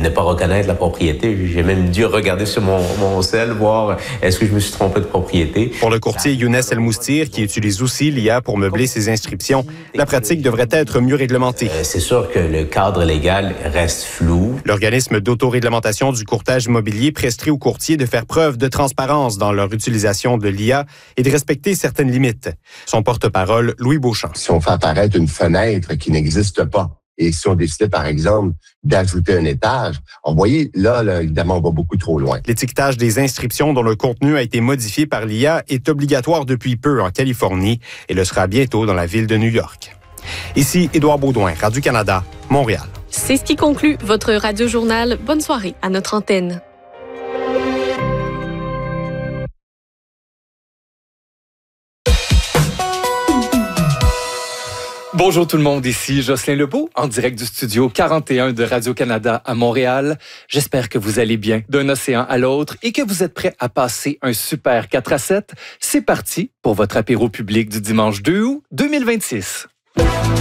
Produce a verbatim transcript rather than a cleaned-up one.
ne pas reconnaître la propriété. J'ai même dû regarder sur mon, mon cell, voir est-ce que je me suis trompé de propriété. Pour le courtier Younes El Moustir, qui utilise aussi l'I A pour meubler ses inscriptions, la pratique devrait être mieux réglementée. Euh, c'est sûr que le cadre légal reste flou. L'organisme d'autoréglementation du courtage immobilier prescrit aux courtiers de faire preuve de transparence dans leur utilisation de l'I A et de respecter certaines limites. Son porte-parole, Louis Beauchamp. Si on fait apparaître une fenêtre qui n'existe pas, et si on décidait, par exemple, d'ajouter un étage, vous voyez, là, là, évidemment, on va beaucoup trop loin. L'étiquetage des inscriptions dont le contenu a été modifié par l'I A est obligatoire depuis peu en Californie et le sera bientôt dans la ville de New York. Ici, Édouard Baudouin, Radio-Canada, Montréal. C'est ce qui conclut votre Radio-Journal. Bonne soirée à notre antenne. Bonjour tout le monde, ici Jocelyn Lebeau, en direct du studio quarante et un de Radio-Canada à Montréal. J'espère que vous allez bien d'un océan à l'autre et que vous êtes prêts à passer un super quatre à sept. C'est parti pour votre apéro public du dimanche deux août deux mille vingt-six.